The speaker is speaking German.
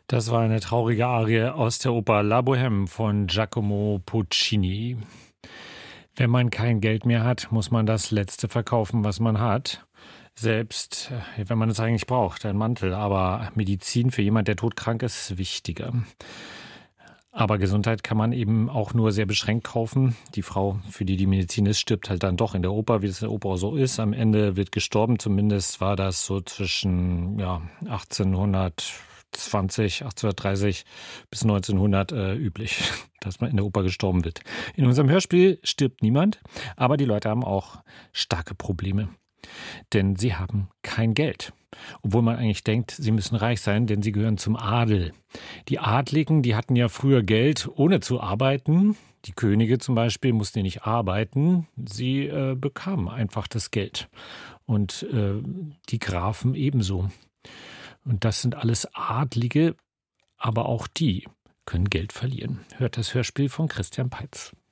Das war eine traurige Arie aus der Oper La Bohème von Giacomo Puccini. Wenn man kein Geld mehr hat, muss man das Letzte verkaufen, was man hat. Selbst wenn man es eigentlich braucht, ein Mantel. Aber Medizin für jemand, der todkrank ist, wichtiger. Aber Gesundheit kann man eben auch nur sehr beschränkt kaufen. Die Frau, für die die Medizin ist, stirbt halt dann doch in der Oper, wie es in der Oper so ist. Am Ende wird gestorben. Zumindest war das so zwischen 1830 bis 1900 üblich, dass man in der Oper gestorben wird. In unserem Hörspiel stirbt niemand, aber die Leute haben auch starke Probleme. Denn sie haben kein Geld. Obwohl man eigentlich denkt, sie müssen reich sein, denn sie gehören zum Adel. Die Adligen, die hatten ja früher Geld, ohne zu arbeiten. Die Könige zum Beispiel mussten ja nicht arbeiten. Sie bekamen einfach das Geld. Und die Grafen ebenso. Und das sind alles Adlige, aber auch die können Geld verlieren. Hört das Hörspiel von Christian Peitz.